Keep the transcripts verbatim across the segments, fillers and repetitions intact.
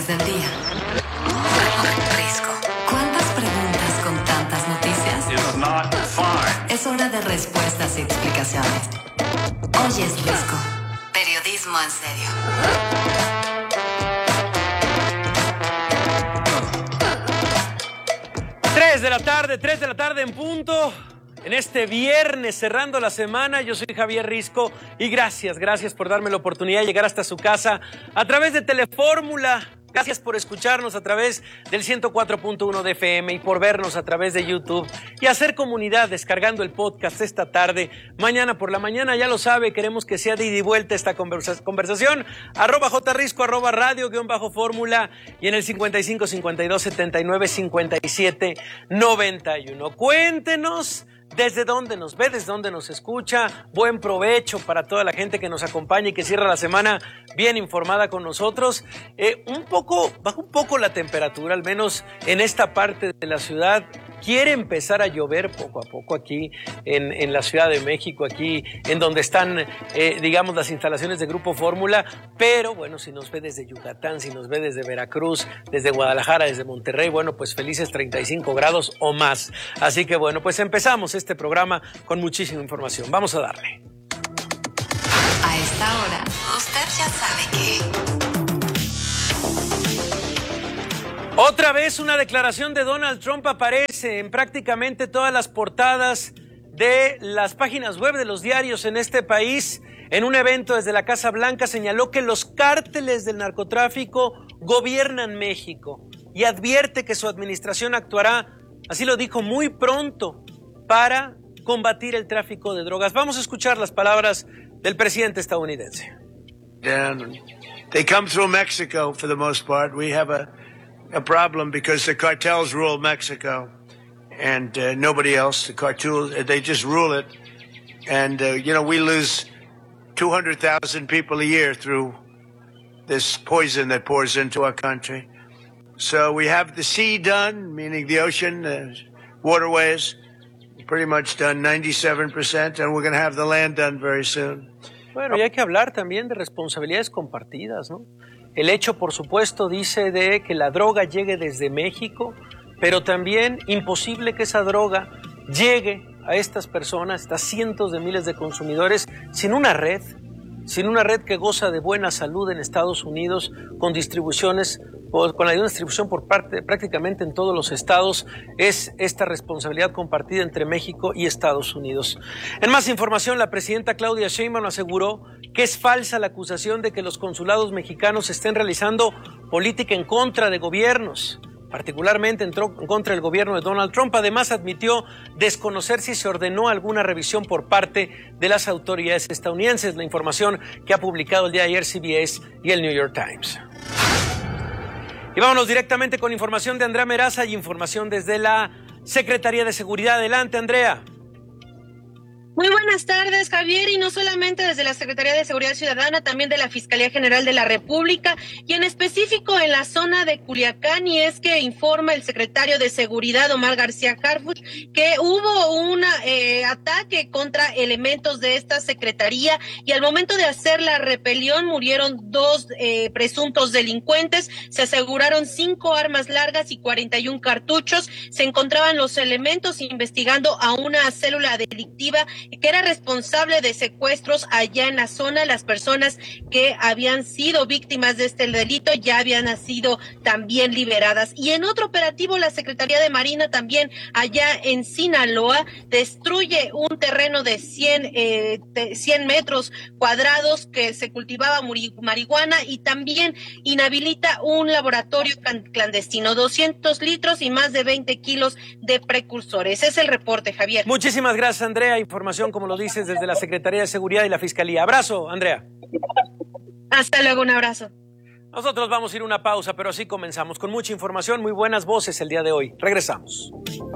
del día. Risco. ¿Cuántas preguntas con tantas noticias? It's not fine. Es hora de respuestas y explicaciones. Hoy es Risco. Periodismo en serio. Tres de la tarde, tres de la tarde en punto. En este viernes, cerrando la semana, yo soy Javier Risco y gracias, gracias por darme la oportunidad de llegar hasta su casa a través de Telefórmula. Gracias por escucharnos a través del ciento cuatro punto uno de F M y por vernos a través de YouTube y hacer comunidad descargando el podcast esta tarde. Mañana por la mañana, ya lo sabe, queremos que sea de ida y vuelta esta conversa- conversación. Arroba jrisco, arroba radio, guión bajo fórmula y en el cincuenta y cinco, cincuenta y dos, setenta y nueve, cincuenta y siete, noventa y uno. Cuéntenos desde dónde nos ve, desde dónde nos escucha. Buen provecho para toda la gente que nos acompaña y que cierra la semana bien informada con nosotros. Eh, un poco, baja un poco la temperatura, al menos en esta parte de la ciudad. Quiere empezar a llover poco a poco aquí en, en la Ciudad de México, aquí en donde están, eh, digamos, las instalaciones de Grupo Fórmula. Pero bueno, si nos ve desde Yucatán, si nos ve desde Veracruz, desde Guadalajara, desde Monterrey, bueno, pues felices treinta y cinco grados o más. Así que bueno, pues empezamos este programa con muchísima información. Vamos a darle. A esta hora, usted ya sabe que... Otra vez una declaración de Donald Trump aparece en prácticamente todas las portadas de las páginas web de los diarios en este país. En un evento desde la Casa Blanca señaló que los cárteles del narcotráfico gobiernan México y advierte que su administración actuará, así lo dijo, muy pronto para combatir el tráfico de drogas. Vamos a escuchar las palabras del presidente estadounidense. Down. They come through Mexico for the most part. We have a a problem because the cartels rule Mexico and uh, nobody else. The cartels, they just rule it. And, uh, you know, we lose two hundred thousand people a year through this poison that pours into our country. So we have the sea done, meaning the ocean, uh, waterways, pretty much done, ninety-seven percent, and we're going to have the land done very soon. Bueno, y hay que hablar también de responsabilidades compartidas, ¿no? El hecho, por supuesto, dice de que la droga llegue desde México, pero también imposible que esa droga llegue a estas personas, estas cientos de miles de consumidores, sin una red, sin una red que goza de buena salud en Estados Unidos, con distribuciones, con la distribución por parte prácticamente en todos los estados. Es esta responsabilidad compartida entre México y Estados Unidos. En más información, la presidenta Claudia Sheinbaum aseguró que es falsa la acusación de que los consulados mexicanos estén realizando política en contra de gobiernos, particularmente entró en contra del gobierno de Donald Trump. Además, admitió desconocer si se ordenó alguna revisión por parte de las autoridades estadounidenses. La información que ha publicado el día de ayer C B S y el New York Times. Y vámonos directamente con información de Andrea Meraza y información desde la Secretaría de Seguridad. Adelante, Andrea. Muy buenas tardes, Javier, y no solamente desde la Secretaría de Seguridad Ciudadana, también de la Fiscalía General de la República, y en específico en la zona de Culiacán, y es que informa el secretario de Seguridad, Omar García Harfuch, que hubo un eh, ataque contra elementos de esta secretaría, y al momento de hacer la rebelión murieron dos eh, presuntos delincuentes, se aseguraron cinco armas largas y cuarenta y un cartuchos, se encontraban los elementos investigando a una célula delictiva que era responsable de secuestros allá en la zona. Las personas que habían sido víctimas de este delito ya habían sido también liberadas. Y en otro operativo, la Secretaría de Marina también allá en Sinaloa destruye un terreno de cien, eh, de cien metros cuadrados que se cultivaba marihuana y también inhabilita un laboratorio clandestino, doscientos litros y más de veinte kilos de precursores. Ese es el reporte, Javier. Muchísimas gracias, Andrea. Información, como lo dices, desde la Secretaría de Seguridad y la Fiscalía. Abrazo, Andrea. Hasta luego, un abrazo. Nosotros vamos a ir a una pausa, pero así comenzamos con mucha información, muy buenas voces el día de hoy. Regresamos.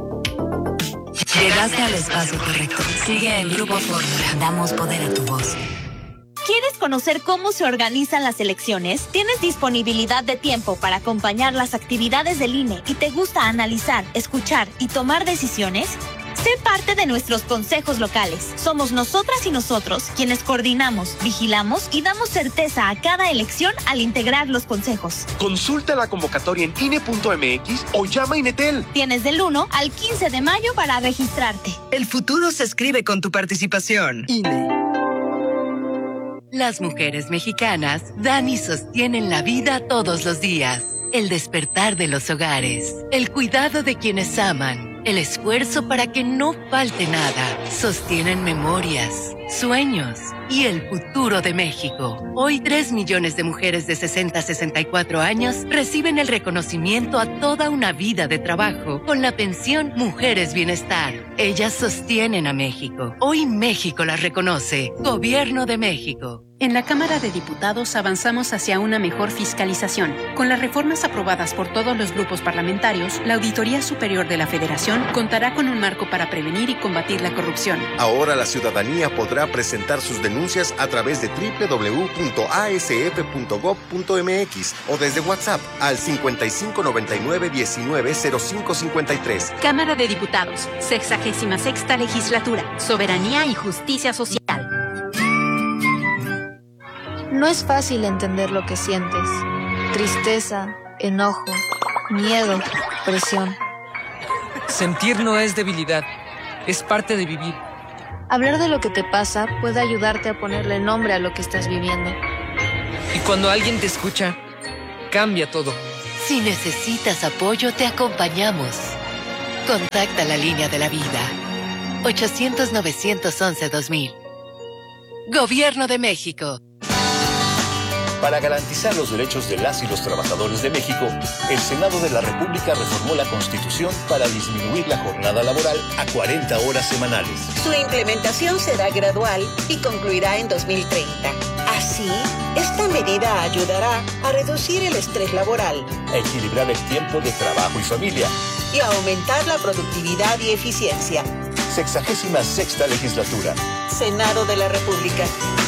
Llegaste al espacio correcto. Sigue en Grupo Fórmula. Damos poder a tu voz. ¿Quieres conocer cómo se organizan las elecciones? ¿Tienes disponibilidad de tiempo para acompañar las actividades del I N E y te gusta analizar, escuchar y tomar decisiones? Sé parte de nuestros consejos locales. Somos nosotras y nosotros quienes coordinamos, vigilamos y damos certeza a cada elección al integrar los consejos. Consulta la convocatoria en I N E punto M X o llama a Inetel. Tienes del uno al quince de mayo para registrarte. El futuro se escribe con tu participación. I N E. Las mujeres mexicanas dan y sostienen la vida todos los días. El despertar de los hogares, el cuidado de quienes aman, el esfuerzo para que no falte nada. Sostienen memorias, sueños y el futuro de México. Hoy, tres millones de mujeres de sesenta a sesenta y cuatro años reciben el reconocimiento a toda una vida de trabajo con la pensión Mujeres Bienestar. Ellas sostienen a México. Hoy México las reconoce. Gobierno de México. En la Cámara de Diputados avanzamos hacia una mejor fiscalización. Con las reformas aprobadas por todos los grupos parlamentarios, la Auditoría Superior de la Federación contará con un marco para prevenir y combatir la corrupción. Ahora la ciudadanía podrá presentar sus denuncias a través de doble u doble u doble u punto a s f punto gob punto m x o desde WhatsApp al cincuenta y cinco noventa y nueve diecinueve cero cinco cincuenta y tres. Cámara de Diputados, sexagésima sexta legislatura, soberanía y justicia social. No es fácil entender lo que sientes. Tristeza, enojo, miedo, presión. Sentir no es debilidad, es parte de vivir. Hablar de lo que te pasa puede ayudarte a ponerle nombre a lo que estás viviendo. Y cuando alguien te escucha, cambia todo. Si necesitas apoyo, te acompañamos. Contacta la línea de la vida. ochocientos novecientos once dos mil. Gobierno de México. Para garantizar los derechos de las y los trabajadores de México, el Senado de la República reformó la Constitución para disminuir la jornada laboral a cuarenta horas semanales. Su implementación será gradual y concluirá en dos mil treinta. Así, esta medida ayudará a reducir el estrés laboral, a equilibrar el tiempo de trabajo y familia y a aumentar la productividad y eficiencia. Sexagésima sexta legislatura. Senado de la República.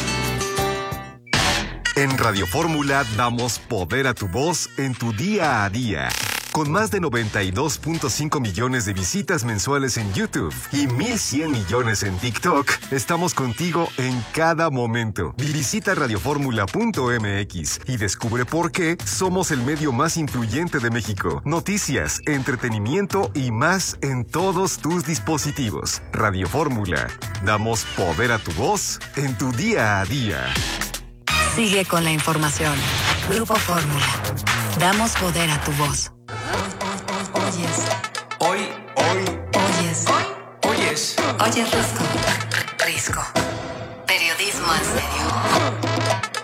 En Radio Fórmula damos poder a tu voz en tu día a día. Con más de noventa y dos punto cinco millones de visitas mensuales en YouTube y mil cien millones en TikTok, estamos contigo en cada momento. Visita radioformula punto m x y descubre por qué somos el medio más influyente de México. Noticias, entretenimiento y más en todos tus dispositivos. Radio Fórmula. Damos poder a tu voz en tu día a día. Sigue con la información. Grupo Fórmula. Damos poder a tu voz. Oyes. Hoy, hoy. Oyes. Hoy. Oyes. Oyes Risco. Risco. Periodismo en serio.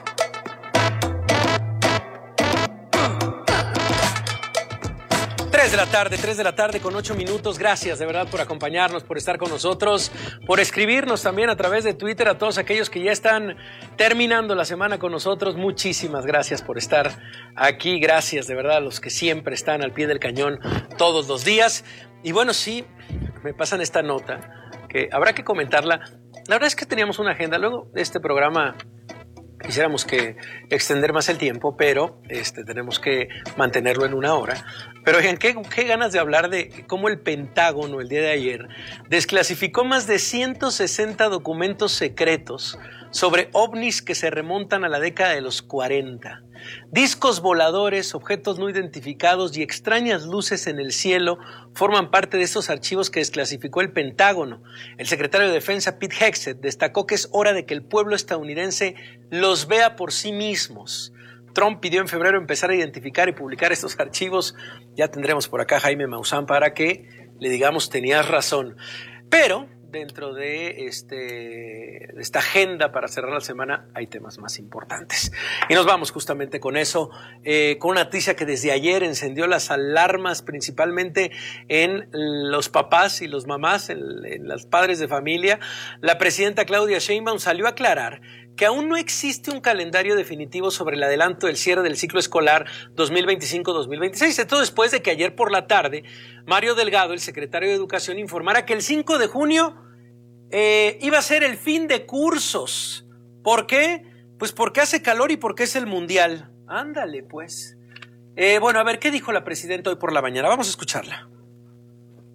tres de la tarde, tres de la tarde con ocho minutos. Gracias de verdad por acompañarnos, por estar con nosotros, por escribirnos también a través de Twitter a todos aquellos que ya están terminando la semana con nosotros. Muchísimas gracias por estar aquí. Gracias de verdad a los que siempre están al pie del cañón todos los días. Y bueno, sí, me pasan esta nota que habrá que comentarla. La verdad es que teníamos una agenda. Luego de este programa quisiéramos que extender más el tiempo, pero este, tenemos que mantenerlo en una hora. Pero oigan, qué, qué ganas de hablar de cómo el Pentágono el día de ayer desclasificó más de ciento sesenta documentos secretos sobre ovnis que se remontan a la década de los cuarenta. Discos voladores, objetos no identificados y extrañas luces en el cielo forman parte de estos archivos que desclasificó el Pentágono. El secretario de Defensa, Pete Hegseth, destacó que es hora de que el pueblo estadounidense los vea por sí mismos. Trump pidió en febrero empezar a identificar y publicar estos archivos. Ya tendremos por acá a Jaime Maussan para que le digamos tenías razón. Pero dentro de, este, de esta agenda para cerrar la semana hay temas más importantes. Y nos vamos justamente con eso, eh, con una noticia que desde ayer encendió las alarmas principalmente en los papás y los mamás, en, en los padres de familia. La presidenta Claudia Sheinbaum salió a aclarar que aún no existe un calendario definitivo sobre el adelanto del cierre del ciclo escolar dos mil veinticinco dos mil veintiséis. Esto después de que ayer por la tarde Mario Delgado, el secretario de Educación, informara que el cinco de junio eh, iba a ser el fin de cursos. ¿Por qué? Pues porque hace calor y porque es el mundial. Ándale, pues. Eh, bueno, a ver, ¿qué dijo la presidenta hoy por la mañana? Vamos a escucharla.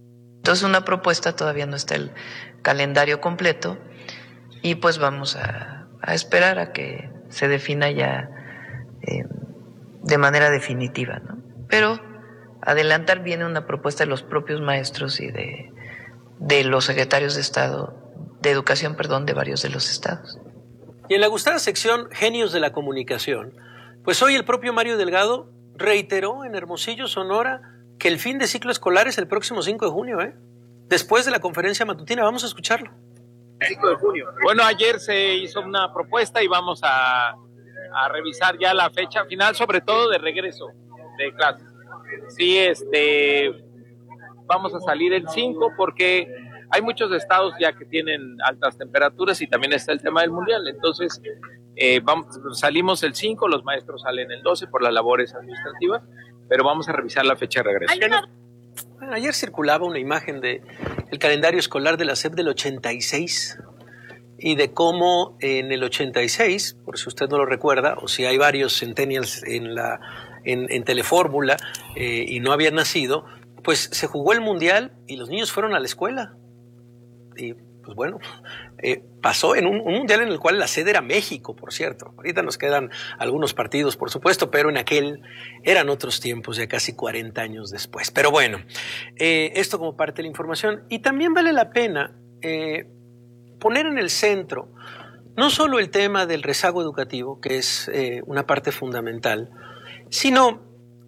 Entonces una propuesta, todavía no está el calendario completo y pues vamos a, a esperar a que se defina ya eh, de manera definitiva, ¿no? Pero adelantar viene una propuesta de los propios maestros y de, de los secretarios de Estado, de Educación, perdón, de varios de los estados. Y en la gustada sección Genios de la Comunicación, pues hoy el propio Mario Delgado reiteró en Hermosillo, Sonora, que el fin de ciclo escolar es el próximo cinco de junio, ¿eh? Después de la conferencia matutina. Vamos a escucharlo. cinco de junio. Bueno, ayer se hizo una propuesta y vamos a, a revisar ya la fecha final, sobre todo de regreso de clases. Sí, este, vamos a salir el cinco porque hay muchos estados ya que tienen altas temperaturas y también está el tema del mundial. Entonces, eh, vamos, salimos el cinco, los maestros salen el doce por las labores administrativas, pero vamos a revisar la fecha de regreso. Bueno, ayer circulaba una imagen de el calendario escolar de la S E P del ochenta y seis y de cómo en el ochenta y seis, por si usted no lo recuerda, o si hay varios centennials en la en, en Telefórmula eh, y no habían nacido, pues se jugó el mundial y los niños fueron a la escuela. Y pues bueno, eh, pasó en un, un mundial en el cual la sede era México, por cierto. Ahorita nos quedan algunos partidos, por supuesto, pero en aquel eran otros tiempos, ya casi cuarenta años después. Pero bueno, eh, esto como parte de la información. Y también vale la pena eh, poner en el centro no solo el tema del rezago educativo, que es eh, una parte fundamental, sino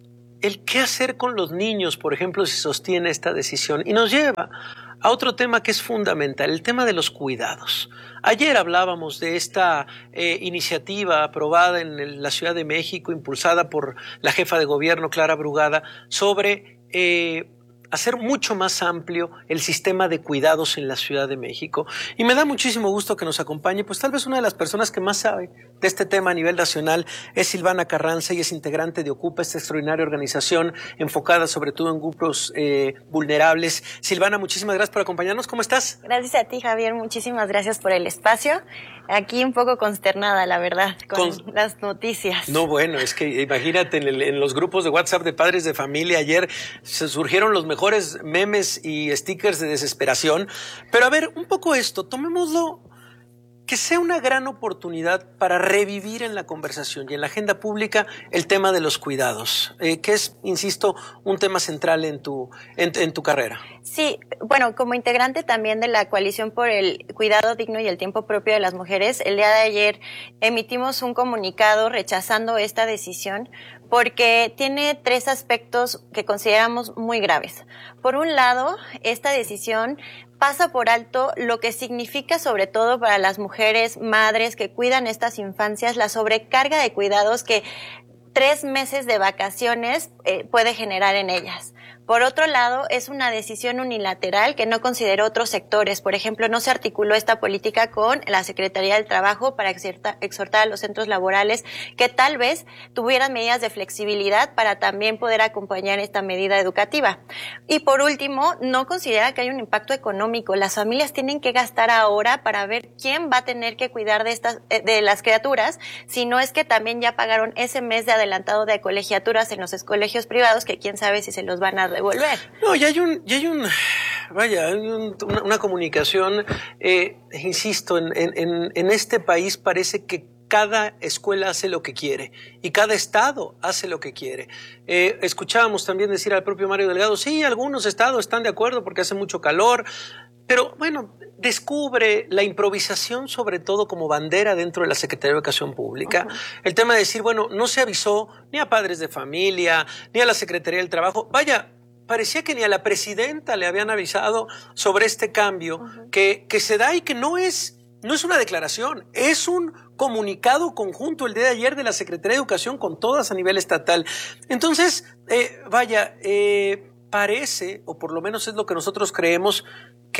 el qué hacer con los niños, por ejemplo, si sostiene esta decisión. Y nos lleva a otro tema que es fundamental, el tema de los cuidados. Ayer hablábamos de esta eh, iniciativa aprobada en el, la Ciudad de México, impulsada por la jefa de gobierno, Clara Brugada, sobre eh, hacer mucho más amplio el sistema de cuidados en la Ciudad de México. Y me da muchísimo gusto que nos acompañe, pues tal vez una de las personas que más sabe de este tema a nivel nacional es Silvana Carranza, y es integrante de Ocupa, esta extraordinaria organización enfocada sobre todo en grupos eh, vulnerables. Silvana, muchísimas gracias por acompañarnos. ¿Cómo estás? Gracias a ti, Javier. Muchísimas gracias por el espacio. Aquí un poco consternada, la verdad, con, con las noticias. No, bueno, es que imagínate, en, el, en los grupos de WhatsApp de padres de familia ayer se surgieron los mejores memes y stickers de desesperación. Pero a ver, un poco esto, tomémoslo que sea una gran oportunidad para revivir en la conversación y en la agenda pública el tema de los cuidados, eh, que es, insisto, un tema central en tu, en, en tu carrera. Sí, bueno, como integrante también de la Coalición por el Cuidado Digno y el Tiempo Propio de las Mujeres, el día de ayer emitimos un comunicado rechazando esta decisión porque tiene tres aspectos que consideramos muy graves. Por un lado, esta decisión pasa por alto lo que significa, sobre todo para las mujeres madres que cuidan estas infancias, la sobrecarga de cuidados que tres meses de vacaciones eh, puede generar en ellas. Por otro lado, es una decisión unilateral que no consideró otros sectores. Por ejemplo, no se articuló esta política con la Secretaría del Trabajo para exhortar a los centros laborales que tal vez tuvieran medidas de flexibilidad para también poder acompañar esta medida educativa. Y por último, no considera que hay un impacto económico. Las familias tienen que gastar ahora para ver quién va a tener que cuidar de estas, de las criaturas, si no es que también ya pagaron ese mes de adelantado de colegiaturas en los colegios privados, que quién sabe si se los van a devolver. No, y hay un, y hay un, vaya, hay un, una, una comunicación, eh, insisto, en, en, en este país parece que cada escuela hace lo que quiere y cada estado hace lo que quiere. Eh, escuchábamos también decir al propio Mario Delgado, sí, algunos estados están de acuerdo porque hace mucho calor, pero bueno, descubre la improvisación sobre todo como bandera dentro de la Secretaría de Educación Pública. Uh-huh. El tema de decir, bueno, no se avisó ni a padres de familia, ni a la Secretaría del Trabajo. Vaya, parecía que ni a la presidenta le habían avisado sobre este cambio uh-huh. que, que se da y que no es, no es una declaración, es un comunicado conjunto el día de ayer de la Secretaría de Educación con todas a nivel estatal. Entonces, eh, vaya, eh, parece, o por lo menos es lo que nosotros creemos, que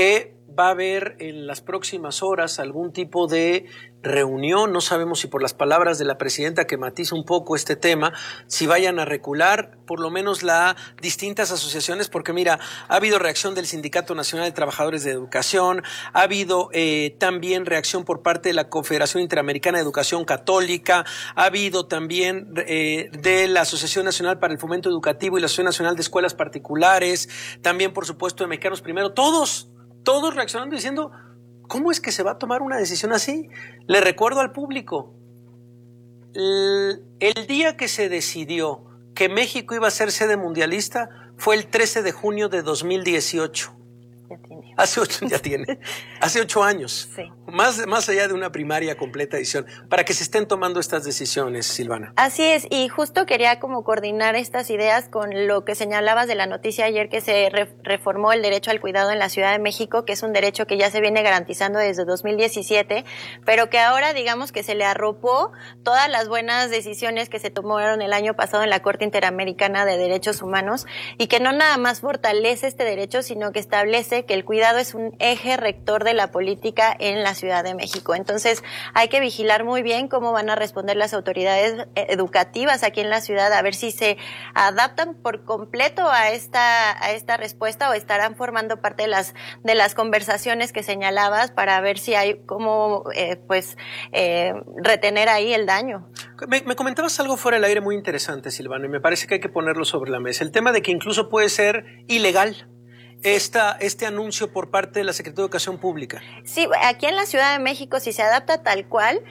va a haber en las próximas horas algún tipo de reunión, no sabemos si por las palabras de la presidenta que matiza un poco este tema, si vayan a recular por lo menos las distintas asociaciones, porque mira, ha habido reacción del Sindicato Nacional de Trabajadores de Educación, ha habido eh, también reacción por parte de la Confederación Interamericana de Educación Católica, ha habido también eh, de la Asociación Nacional para el Fomento Educativo y la Asociación Nacional de Escuelas Particulares, también por supuesto de Mexicanos Primero, todos, todos reaccionando diciendo, ¿cómo es que se va a tomar una decisión así? Le recuerdo al público, el, el día que se decidió que México iba a ser sede mundialista fue el trece de junio de dos mil dieciocho. Ya tiene. Hace ocho, ya tiene. Hace ocho años. Sí. Más, más allá de una primaria completa edición. Para que se estén tomando estas decisiones, Silvana. Así es, y justo quería como coordinar estas ideas con lo que señalabas de la noticia ayer que se re reformó el derecho al cuidado en la Ciudad de México, que es un derecho que ya se viene garantizando desde dos mil diecisiete, pero que ahora digamos que se le arropó todas las buenas decisiones que se tomaron el año pasado en la Corte Interamericana de Derechos Humanos y que no nada más fortalece este derecho, sino que establece que el cuidado es un eje rector de la política en la Ciudad de México. Entonces, hay que vigilar muy bien cómo van a responder las autoridades educativas aquí en la ciudad, a ver si se adaptan por completo a esta a esta respuesta o estarán formando parte de las de las conversaciones que señalabas para ver si hay cómo eh, pues eh, retener ahí el daño. Me, me comentabas algo fuera del aire muy interesante, Silvana, y me parece que hay que ponerlo sobre la mesa. El tema de que incluso puede ser ilegal Esta, este anuncio por parte de la Secretaría de Educación Pública. Sí, aquí en la Ciudad de México, si se adapta tal cual,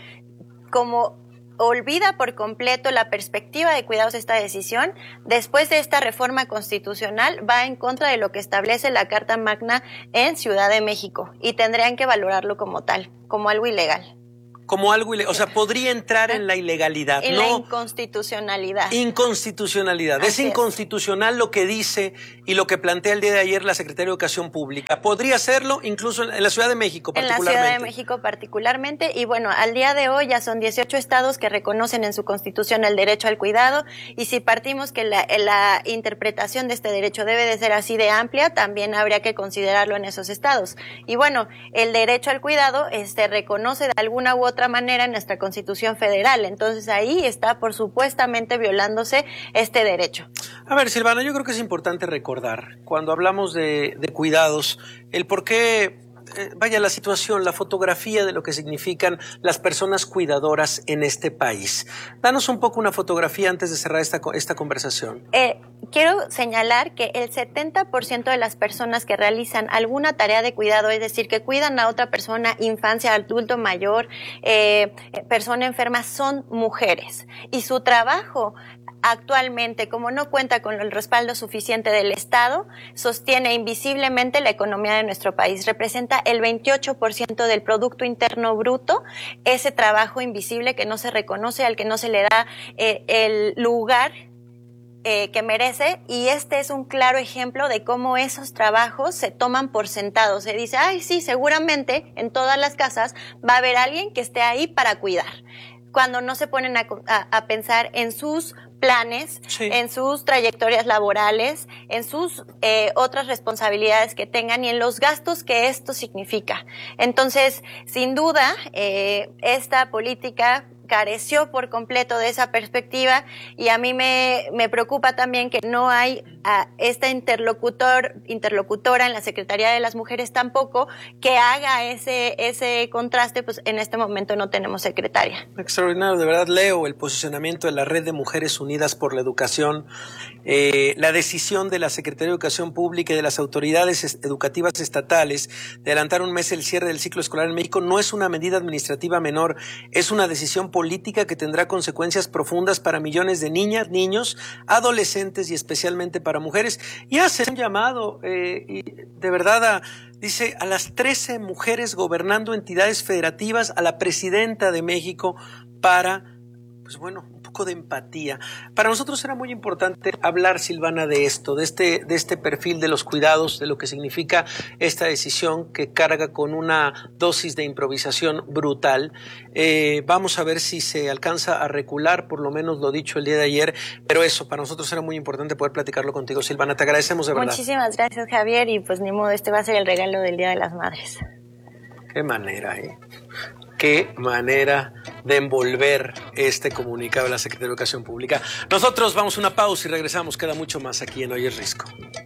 como olvida por completo la perspectiva de cuidados esta decisión, después de esta reforma constitucional va en contra de lo que establece la Carta Magna en Ciudad de México y tendrían que valorarlo como tal, como algo ilegal. Como algo ilegal, o sea, podría entrar en la ilegalidad, en no la inconstitucionalidad. Inconstitucionalidad. Es inconstitucional lo que dice y lo que plantea el día de ayer la Secretaría de Educación Pública. Podría hacerlo incluso en la Ciudad de México particularmente. En la Ciudad de México particularmente. Y bueno, al día de hoy ya son dieciocho estados que reconocen en su Constitución el derecho al cuidado. Y si partimos que la, la interpretación de este derecho debe de ser así de amplia, también habría que considerarlo en esos estados. Y bueno, el derecho al cuidado este reconoce de alguna u otra otra manera en nuestra Constitución Federal. Entonces ahí está por supuestamente violándose este derecho. A ver, Silvana, yo creo que es importante recordar, cuando hablamos de, de cuidados, el por qué, eh, vaya la situación, la fotografía de lo que significan las personas cuidadoras en este país. Danos un poco una fotografía antes de cerrar esta, esta conversación. Eh, quiero señalar que el setenta por ciento de las personas que realizan alguna tarea de cuidado, es decir, que cuidan a otra persona, infancia, adulto mayor, eh, persona enferma, son mujeres. Y su trabajo actualmente, como no cuenta con el respaldo suficiente del Estado, sostiene invisiblemente la economía de nuestro país. Representa el veintiocho por ciento del Producto Interno Bruto, ese trabajo invisible que no se reconoce, al que no se le da eh, el lugar Eh, que merece, y este es un claro ejemplo de cómo esos trabajos se toman por sentados. Se dice, ay, sí, seguramente en todas las casas va a haber alguien que esté ahí para cuidar, cuando no se ponen a, a, a pensar en sus planes, sí, en sus trayectorias laborales, en sus eh, otras responsabilidades que tengan y en los gastos que esto significa. Entonces, sin duda, eh, esta política careció por completo de esa perspectiva, y a mí me, me preocupa también que no hay a esta interlocutor, interlocutora en la Secretaría de las Mujeres tampoco, que haga ese, ese contraste. Pues en este momento no tenemos secretaria. Extraordinario, de verdad. Leo el posicionamiento de la Red de Mujeres Unidas por la Educación, eh, la decisión de la Secretaría de Educación Pública y de las autoridades educativas estatales de adelantar un mes el cierre del ciclo escolar en México no es una medida administrativa menor, es una decisión política que tendrá consecuencias profundas para millones de niñas, niños, adolescentes y especialmente para mujeres. Y hace un llamado, eh, y de verdad, a, dice, a las trece mujeres gobernando entidades federativas, a la presidenta de México, para pues bueno, un poco de empatía. Para nosotros era muy importante hablar, Silvana, de esto, de este, de este perfil de los cuidados, de lo que significa esta decisión que carga con una dosis de improvisación brutal. Eh, vamos a ver si se alcanza a recular, por lo menos lo dicho el día de ayer, pero eso, para nosotros era muy importante poder platicarlo contigo, Silvana. Te agradecemos de verdad. Muchísimas gracias, Javier, y pues ni modo, este va a ser el regalo del Día de las Madres. Qué manera, ¿eh? Qué manera de envolver este comunicado de la Secretaría de Educación Pública. Nosotros vamos a una pausa y regresamos. Queda mucho más aquí en Hoy es Risco.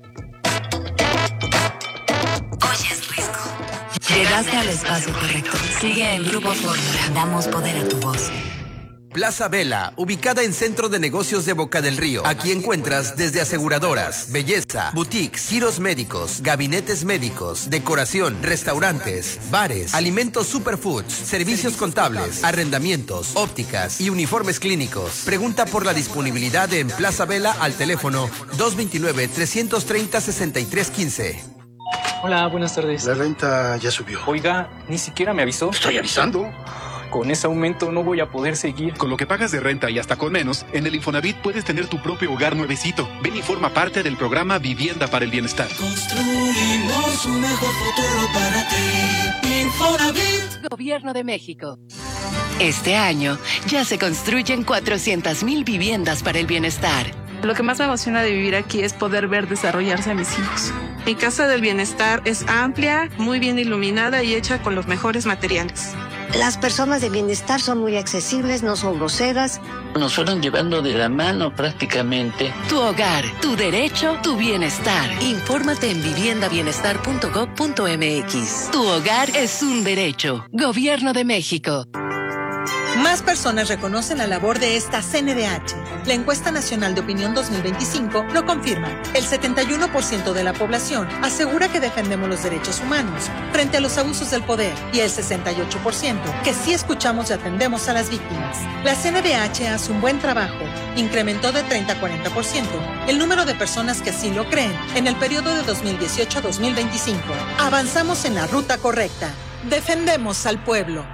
Hoy es Risco. Llegaste al espacio correcto. Sigue en Grupo Fórmula. Damos poder a tu voz. Plaza Vela, ubicada en Centro de Negocios de Boca del Río. Aquí encuentras desde aseguradoras, belleza, boutiques, giros médicos, gabinetes médicos, decoración, restaurantes, bares, alimentos superfoods, servicios contables, arrendamientos, ópticas y uniformes clínicos. Pregunta por la disponibilidad en Plaza Vela al teléfono dos dos nueve, tres tres cero, seis tres uno cinco. Hola, buenas tardes. La renta ya subió. Oiga, ni siquiera me avisó. Estoy avisando. Con ese aumento no voy a poder seguir. Con lo que pagas de renta y hasta con menos, en el Infonavit puedes tener tu propio hogar nuevecito. Ven y forma parte del programa Vivienda para el Bienestar. Construimos un mejor futuro para ti. Infonavit. Gobierno de México. Este año ya se construyen cuatrocientas mil viviendas para el bienestar. Lo que más me emociona de vivir aquí es poder ver desarrollarse a mis hijos. Mi casa del bienestar es amplia, muy bien iluminada y hecha con los mejores materiales. Las personas de bienestar son muy accesibles, no son groseras. Nos fueron llevando de la mano prácticamente. Tu hogar, tu derecho, tu bienestar. Infórmate en vivienda bienestar punto gob punto mx. Tu hogar es un derecho. Gobierno de México. Más personas reconocen la labor de esta C N D H. La encuesta nacional de opinión dos mil veinticinco lo confirma. El setenta y uno por ciento de la población asegura que defendemos los derechos humanos frente a los abusos del poder y el sesenta y ocho por ciento que sí escuchamos y atendemos a las víctimas. La C N D H hace un buen trabajo. Incrementó de treinta a cuarenta por ciento el número de personas que así lo creen en el periodo de dos mil dieciocho a dos mil veinticinco. Avanzamos en la ruta correcta. Defendemos al pueblo.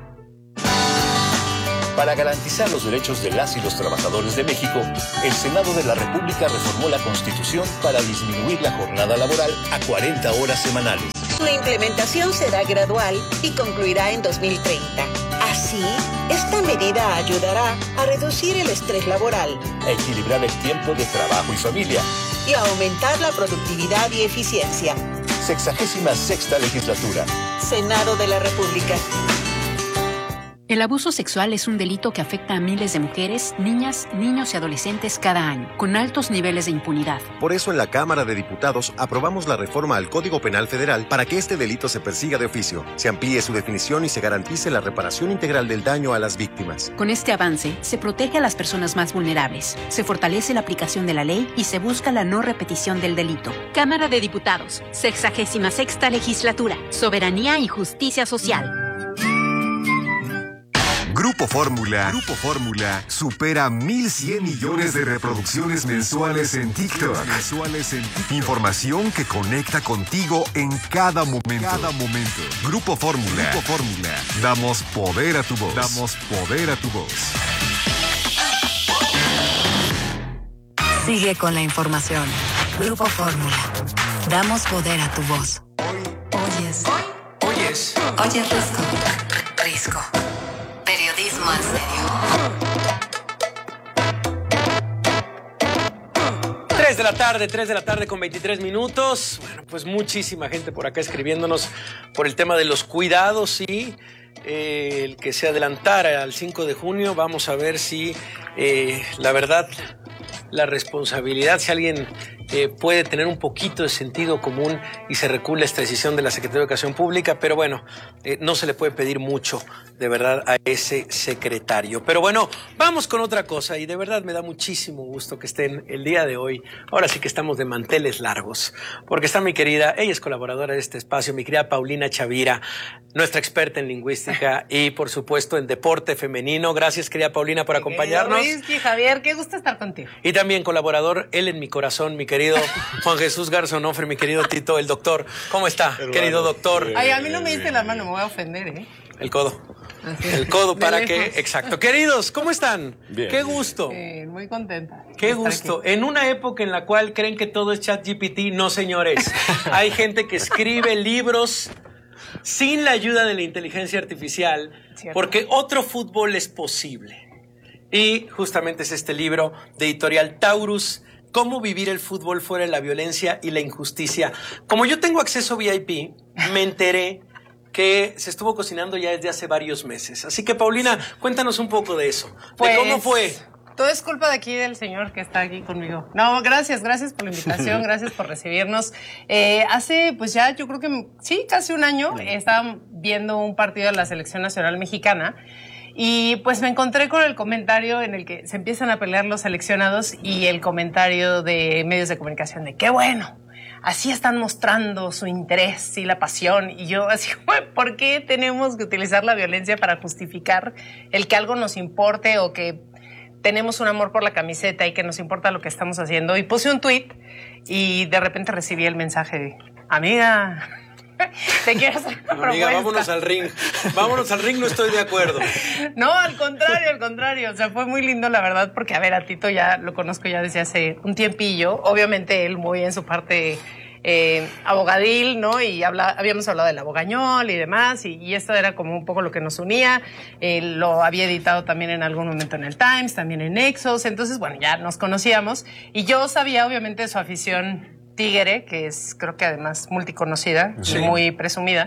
Para garantizar los derechos de las y los trabajadores de México, el Senado de la República reformó la Constitución para disminuir la jornada laboral a cuarenta horas semanales. Su implementación será gradual y concluirá en dos mil treinta. Así, esta medida ayudará a reducir el estrés laboral, a equilibrar el tiempo de trabajo y familia y a aumentar la productividad y eficiencia. Sexagésima sexta legislatura. Senado de la República. El abuso sexual es un delito que afecta a miles de mujeres, niñas, niños y adolescentes cada año, con altos niveles de impunidad. Por eso en la Cámara de Diputados aprobamos la reforma al Código Penal Federal para que este delito se persiga de oficio, se amplíe su definición y se garantice la reparación integral del daño a las víctimas. Con este avance, se protege a las personas más vulnerables, se fortalece la aplicación de la ley y se busca la no repetición del delito. Cámara de Diputados, sexagésima sexta legislatura, soberanía y justicia social. Grupo Fórmula. Grupo Fórmula supera mil cien millones de reproducciones mensuales en TikTok. Mensuales en TikTok. Información que conecta contigo en cada momento. Cada momento. Grupo Fórmula. Grupo Fórmula. Damos poder a tu voz. Damos poder a tu voz. Sigue con la información. Grupo Fórmula. Damos poder a tu voz. Hoy es. Hoy, hoy es. Hoy es Risco. Risco. Periodismo en serio. tres de la tarde, tres de la tarde con veintitrés minutos. Bueno, pues muchísima gente por acá escribiéndonos por el tema de los cuidados y eh, el que se adelantara al cinco de junio. Vamos a ver si eh, la verdad, la responsabilidad, si alguien eh, puede tener un poquito de sentido común y se recula esta decisión de la Secretaría de Educación Pública, pero bueno, eh, no se le puede pedir mucho de verdad a ese secretario. Pero bueno, vamos con otra cosa y de verdad me da muchísimo gusto que estén el día de hoy. Ahora sí que estamos de manteles largos, porque está mi querida, ella es colaboradora de este espacio, mi querida Paulina Chavira, nuestra experta en lingüística y por supuesto en deporte femenino. Gracias, querida Paulina, por acompañarnos. Risky, Javier, qué gusto estar contigo. Y también colaborador, él en mi corazón, mi querido Juan Jesús Garzonofre, mi querido Tito, el doctor. ¿Cómo está, hermano, querido doctor? Ay, a mí no me diste la mano, me voy a ofender, ¿eh? El codo. Así El codo para de que, lejos. exacto. Queridos, ¿cómo están? Bien. Qué gusto. Sí, muy contenta. Qué de estar gusto. aquí. En una época en la cual creen que todo es ChatGPT, no señores. Hay gente que escribe libros sin la ayuda de la inteligencia artificial, Cierto. porque otro fútbol es posible. Y justamente es este libro de Editorial Taurus, Cómo vivir el fútbol fuera de la violencia y la injusticia. Como yo tengo acceso V I P, me enteré que se estuvo cocinando ya desde hace varios meses. Así que, Paulina, cuéntanos un poco de eso. Pues, ¿De cómo fue? Todo es culpa de aquí del señor que está aquí conmigo. No, gracias, gracias por la invitación, gracias por recibirnos. Eh, hace, pues ya, yo creo que sí, casi un año, estaba viendo un partido de la Selección Nacional Mexicana y pues me encontré con el comentario en el que se empiezan a pelear los seleccionados y el comentario de medios de comunicación de qué bueno. Así están mostrando su interés y la pasión. Y yo así, ¿por qué tenemos que utilizar la violencia para justificar el que algo nos importe o que tenemos un amor por la camiseta y que nos importa lo que estamos haciendo? Y puse un tweet y de repente recibí el mensaje de, amiga, te quiero hacer una propuesta. Amiga, vámonos al ring. Vámonos al ring, no estoy de acuerdo. No, al contrario, al contrario. O sea, fue muy lindo, la verdad, porque, a ver, a Tito ya lo conozco ya desde hace un tiempillo. Obviamente él muy en su parte eh, abogadil, ¿no? Y habla, habíamos hablado del abogañol y demás, y, y esto era como un poco lo que nos unía. Eh, lo había editado también en algún momento en el Times, también en Nexos. Entonces, bueno, ya nos conocíamos. Y yo sabía, obviamente, su afición tigre, que es creo que además multiconocida, sí, y muy presumida.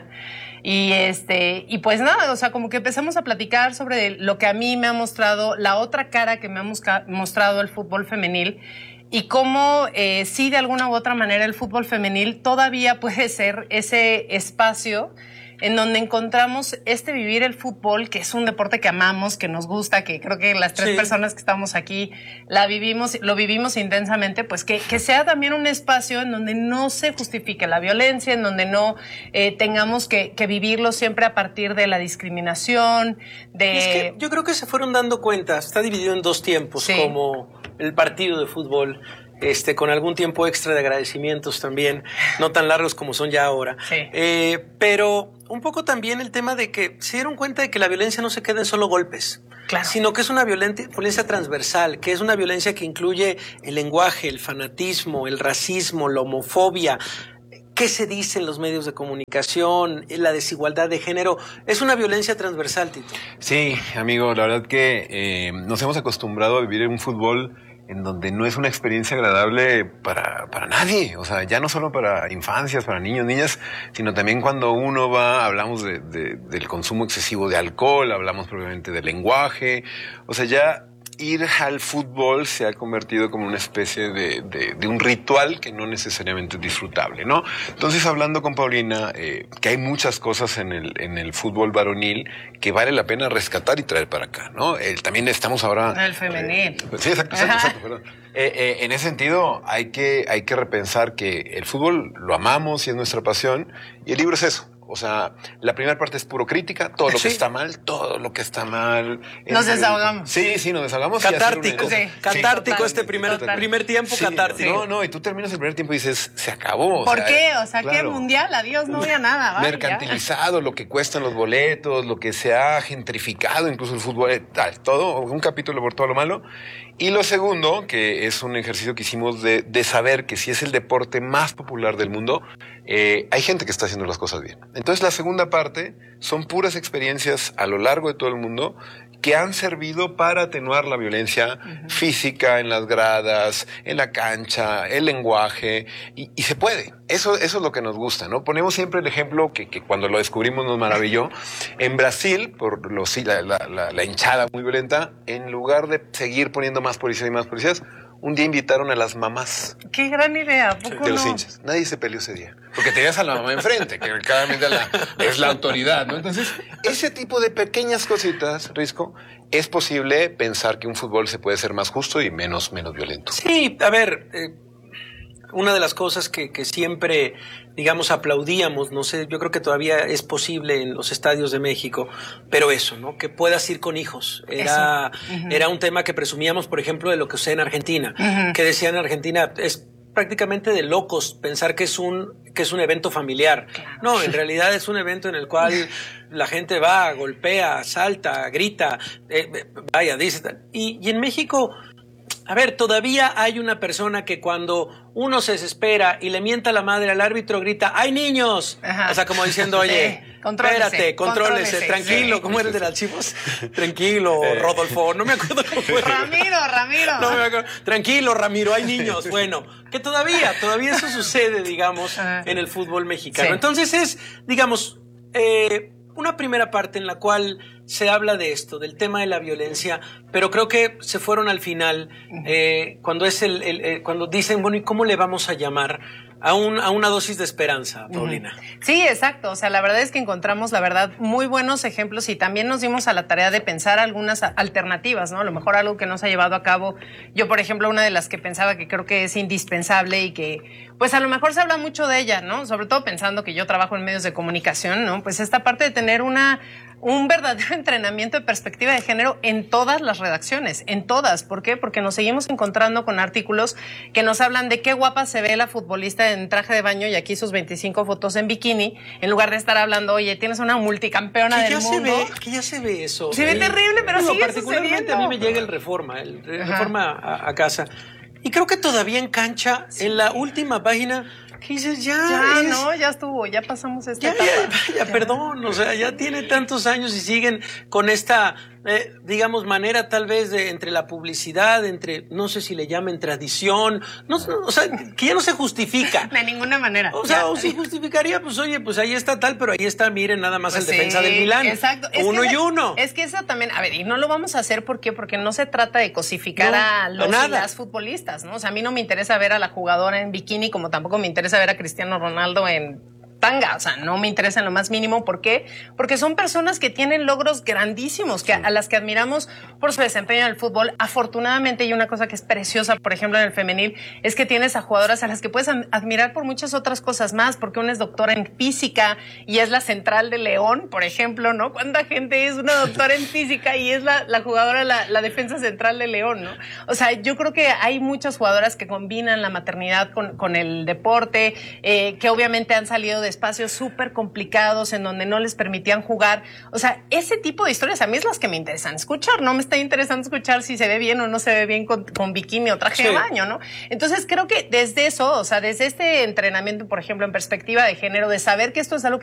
Y este, y pues nada, o sea, como que empezamos a platicar sobre lo que a mí me ha mostrado, la otra cara que me ha mosca, mostrado el fútbol femenil y cómo eh, sí, de alguna u otra manera, el fútbol femenil todavía puede ser ese espacio en donde encontramos este vivir el fútbol, que es un deporte que amamos, que nos gusta, que creo que las tres sí. personas que estamos aquí la vivimos, lo vivimos intensamente, pues que, que sea también un espacio en donde no se justifique la violencia, en donde no eh, tengamos que, que vivirlo siempre a partir de la discriminación, de... Es que yo creo que se fueron dando cuenta, está dividido en dos tiempos, sí. como el partido de fútbol, Este, con algún tiempo extra de agradecimientos también, no tan largos como son ya ahora. Sí. Eh, pero un poco también el tema de que se dieron cuenta de que la violencia no se queda en solo golpes, claro. sino que es una violencia, violencia transversal, que es una violencia que incluye el lenguaje, el fanatismo, el racismo, la homofobia. ¿Qué se dice en los medios de comunicación? La desigualdad de género. Es una violencia transversal, Tito. Sí, amigo, la verdad que eh, nos hemos acostumbrado a vivir en un fútbol en donde no es una experiencia agradable para, para nadie, o sea, ya no solo para infancias, para niños, niñas, sino también cuando uno va, hablamos de, de, del consumo excesivo de alcohol, hablamos probablemente del lenguaje, o sea, ya ir al fútbol se ha convertido como una especie de, de, de un ritual que no necesariamente es disfrutable, ¿no? Entonces, hablando con Paulina, eh, que hay muchas cosas en el, en el fútbol varonil que vale la pena rescatar y traer para acá, ¿no? Eh, también estamos ahora... El femenil. Eh, sí, exacto, exacto, exacto, perdón. Eh, eh, en ese sentido, hay que, hay que repensar que el fútbol lo amamos y es nuestra pasión, y el libro es eso. O sea, la primera parte es puro crítica, todo lo sí. que está mal, todo lo que está mal. Nos desahogamos. Sí, sí, nos desahogamos. Catártico, sí, catártico sí, este primer, primer tiempo, sí, catártico. No, no, y tú terminas el primer tiempo y dices, se acabó. ¿Por o sea, qué? O sea, claro. ¿qué mundial? Adiós, no voy a nada. Vale, mercantilizado, ya. Lo que cuestan los boletos, lo que se ha gentrificado, incluso el fútbol, tal, todo, un capítulo por todo lo malo. Y lo segundo, que es un ejercicio que hicimos de, de saber que si es el deporte más popular del mundo, eh, hay gente que está haciendo las cosas bien. Entonces, la segunda parte son puras experiencias a lo largo de todo el mundo que han servido para atenuar la violencia uh-huh. física en las gradas, en la cancha, el lenguaje, y, y se puede. Eso, eso es lo que nos gusta, ¿no? Ponemos siempre el ejemplo que, que cuando lo descubrimos nos maravilló. En Brasil, por los, la, la, la, la hinchada muy violenta, en lugar de seguir poniendo más policías y más policías, un día invitaron a las mamás. ¡Qué gran idea! ¿A poco de los no? hinchas. Nadie se peleó ese día. Porque tenías a la mamá enfrente, que claramente la, es la autoridad, ¿no? Entonces, ese tipo de pequeñas cositas, Risco, es posible pensar que un fútbol se puede ser más justo y menos, menos violento. Sí, a ver, eh, una de las cosas que, que siempre, digamos, aplaudíamos, no sé, yo creo que todavía es posible en los estadios de México, pero eso, ¿no? Que puedas ir con hijos. Era, uh-huh. era un tema que presumíamos, por ejemplo, de lo que sucede en Argentina, uh-huh. que decían en Argentina, es prácticamente de locos pensar que es un, que es un evento familiar. Claro. No, en realidad es un evento en el cual la gente va, golpea, salta, grita, eh, vaya, dice. Y, y en México, a ver, todavía hay una persona que cuando uno se desespera y le mienta la madre al árbitro, grita, ¡hay niños! Ajá. O sea, como diciendo, oye, sí, contrólese, espérate, contrólese, contrólese, tranquilo, sí. ¿Cómo eres de las Chivas? Tranquilo, eh. Rodolfo, no me acuerdo cómo fue. Ramiro, Ramiro. No me acuerdo. Tranquilo, Ramiro, hay niños. Bueno, que todavía, todavía eso sucede, digamos, Ajá. en el fútbol mexicano. Sí. Entonces es, digamos, eh, una primera parte en la cual se habla de esto, del tema de la violencia, pero creo que se fueron al final, eh, cuando es el, el eh, cuando dicen, bueno, ¿y cómo le vamos a llamar a, un, a una dosis de esperanza, Paulina? Sí, exacto. O sea, la verdad es que encontramos, la verdad, muy buenos ejemplos y también nos dimos a la tarea de pensar algunas alternativas, ¿no? A lo mejor algo que no se ha llevado a cabo. Yo, por ejemplo, una de las que pensaba que creo que es indispensable y que, pues a lo mejor se habla mucho de ella, ¿no? Sobre todo pensando que yo trabajo en medios de comunicación, ¿no? Pues esta parte de tener una un verdadero entrenamiento de perspectiva de género en todas las redacciones, en todas. ¿Por qué? Porque nos seguimos encontrando con artículos que nos hablan de qué guapa se ve la futbolista en traje de baño y aquí sus veinticinco fotos en bikini, en lugar de estar hablando, oye, tienes una multicampeona del mundo. Se ve, que ya se ve eso. Se ve el, terrible, pero digo, sigue particularmente sucediendo. A mí me llega el Reforma, el Reforma a, a casa. Y creo que todavía en cancha, sí. en la última página, que dices, ya, ya es... no, ya estuvo, ya pasamos esta ya, etapa. Ya, ya, ya, perdón, o sea, ya tiene tantos años y siguen con esta, eh, digamos, manera tal vez de entre la publicidad, entre, no sé si le llamen tradición, no, no, o sea, que ya no se justifica. De ninguna manera. O sea, ya. O si justificaría, pues oye, pues ahí está tal, pero ahí está, miren, nada más pues el sí, defensa del Milán. Exacto. Uno es y uno. Es que eso también, a ver, y no lo vamos a hacer, ¿por qué? Porque no se trata de cosificar no, a los a y las futbolistas, ¿no? O sea, a mí no me interesa ver a la jugadora en bikini, como tampoco me interesa ver a Cristiano Ronaldo en tanga, o sea, no me interesa en lo más mínimo. ¿Por qué? Porque son personas que tienen logros grandísimos, que, a las que admiramos por su desempeño en el fútbol. Afortunadamente, y una cosa que es preciosa, por ejemplo, en el femenil, es que tienes a jugadoras a las que puedes admirar por muchas otras cosas más, porque una es doctora en física y es la central de León, por ejemplo, ¿no? ¿Cuánta gente es una doctora en física y es la, la jugadora, la, la defensa central de León, ¿no? O sea, yo creo que hay muchas jugadoras que combinan la maternidad con, con el deporte, eh, que obviamente han salido de espacios súper complicados en donde no les permitían jugar. O sea, ese tipo de historias a mí es las que me interesan escuchar. No me está interesando escuchar si se ve bien o no se ve bien con, con bikini o traje sí. de baño, ¿no? Entonces creo que desde eso, o sea, desde este entrenamiento, por ejemplo, en perspectiva de género, de saber que esto es algo